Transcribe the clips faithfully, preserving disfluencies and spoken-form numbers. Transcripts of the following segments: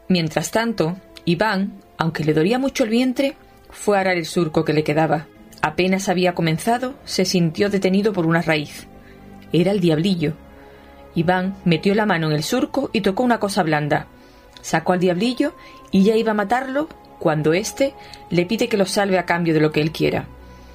Mientras tanto, Iván, aunque le dolía mucho el vientre, fue a arar el surco que le quedaba. Apenas había comenzado, se sintió detenido por una raíz. Era el diablillo. Iván metió la mano en el surco y tocó una cosa blanda. Sacó al diablillo y ya iba a matarlo cuando éste le pide que lo salve a cambio de lo que él quiera.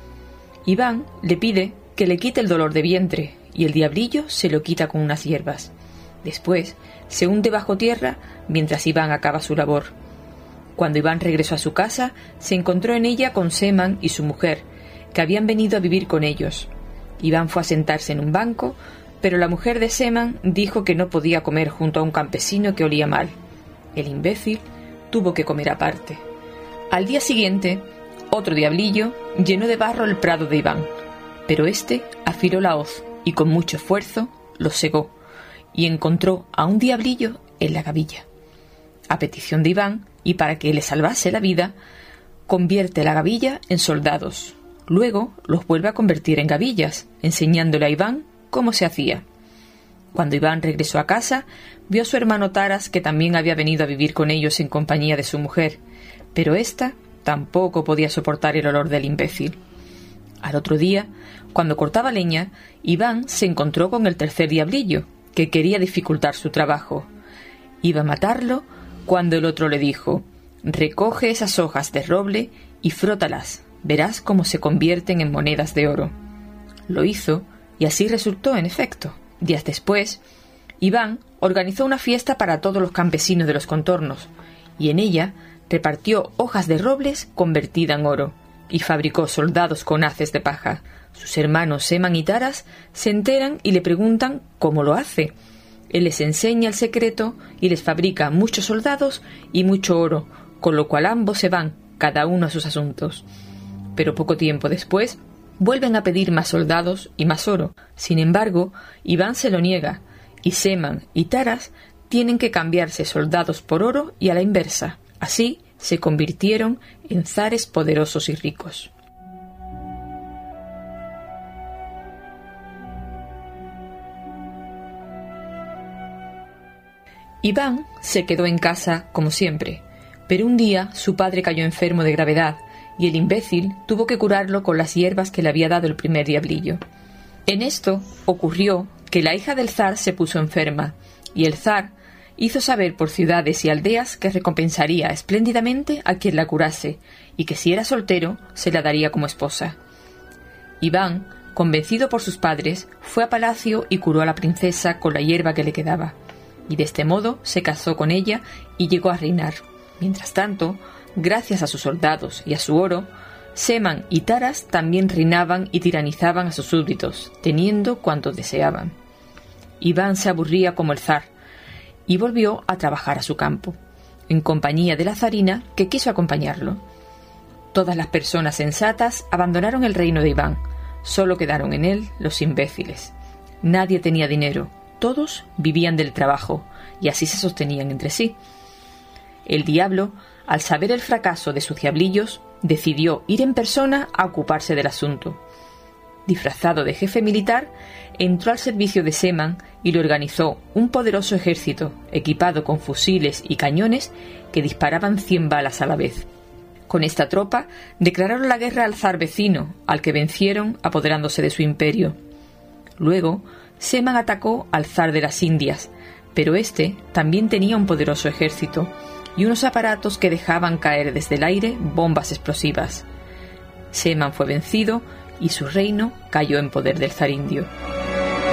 Iván le pide que le quite el dolor de vientre y el diablillo se lo quita con unas hierbas. Después se hunde bajo tierra mientras Iván acaba su labor. Cuando Iván regresó a su casa, se encontró en ella con Seman y su mujer, que habían venido a vivir con ellos. Iván fue a sentarse en un banco, pero la mujer de Seman dijo que no podía comer junto a un campesino que olía mal. El imbécil tuvo que comer aparte. Al día siguiente, otro diablillo llenó de barro el prado de Iván, pero éste afiló la hoz y con mucho esfuerzo lo segó, y encontró a un diablillo en la gavilla. A petición de Iván, y para que le salvase la vida, convierte la gavilla en soldados. Luego los vuelve a convertir en gavillas, enseñándole a Iván cómo se hacía. Cuando Iván regresó a casa, vio a su hermano Taras, que también había venido a vivir con ellos en compañía de su mujer, pero ésta tampoco podía soportar el olor del imbécil. Al otro día, cuando cortaba leña, Iván se encontró con el tercer diablillo, que quería dificultar su trabajo. Iba a matarlo cuando el otro le dijo: «Recoge esas hojas de roble y frótalas, verás cómo se convierten en monedas de oro». Lo hizo, y así resultó en efecto. Días después, Iván organizó una fiesta para todos los campesinos de los contornos, y en ella repartió hojas de robles convertida en oro, y fabricó soldados con haces de paja. Sus hermanos Seman y Taras se enteran y le preguntan cómo lo hace. Él les enseña el secreto y les fabrica muchos soldados y mucho oro, con lo cual ambos se van, cada uno a sus asuntos. Pero poco tiempo después, vuelven a pedir más soldados y más oro. Sin embargo, Iván se lo niega, y Seman y Taras tienen que cambiarse soldados por oro y a la inversa. Así se convirtieron en zares poderosos y ricos. Iván se quedó en casa como siempre, pero un día su padre cayó enfermo de gravedad y el imbécil tuvo que curarlo con las hierbas que le había dado el primer diablillo. En esto ocurrió que la hija del zar se puso enferma y el zar hizo saber por ciudades y aldeas que recompensaría espléndidamente a quien la curase y que si era soltero se la daría como esposa. Iván, convencido por sus padres, fue a palacio y curó a la princesa con la hierba que le quedaba, y de este modo se casó con ella y llegó a reinar. Mientras tanto, gracias a sus soldados y a su oro, Seman y Taras también reinaban y tiranizaban a sus súbditos, teniendo cuanto deseaban. Iván se aburría como el zar, y volvió a trabajar a su campo, en compañía de la zarina que quiso acompañarlo. Todas las personas sensatas abandonaron el reino de Iván, solo quedaron en él los imbéciles. Nadie tenía dinero, todos vivían del trabajo, y así se sostenían entre sí. El diablo, al saber el fracaso de sus diablillos, decidió ir en persona a ocuparse del asunto. Disfrazado de jefe militar, entró al servicio de Seman y le organizó un poderoso ejército, equipado con fusiles y cañones que disparaban cien balas a la vez. Con esta tropa declararon la guerra al zar vecino, al que vencieron apoderándose de su imperio. Luego, Seman atacó al zar de las Indias, pero éste también tenía un poderoso ejército y unos aparatos que dejaban caer desde el aire bombas explosivas. Seman fue vencido y su reino cayó en poder del zar indio.